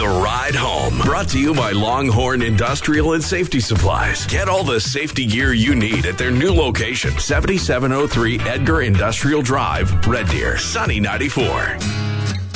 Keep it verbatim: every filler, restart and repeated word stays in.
ride home. Brought to you by Longhorn Industrial and Safety Supplies. Get all the safety gear you need at their new location, seventy-seven oh three Edgar Industrial Drive, Red Deer, Sunny ninety-four.